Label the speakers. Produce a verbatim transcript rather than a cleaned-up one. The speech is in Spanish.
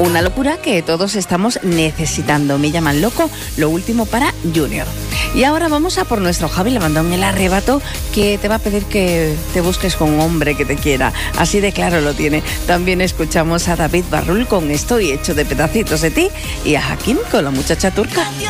Speaker 1: Una locura que todos estamos necesitando. Me llaman loco, lo último para Junior. Y ahora vamos a por nuestro Javi Labandón, el arrebato, que te va a pedir que te busques con un hombre que te quiera. Así de claro lo tiene. También escuchamos a David Barrul con Estoy hecho de pedacitos de ti y a Hakim con La muchacha turca.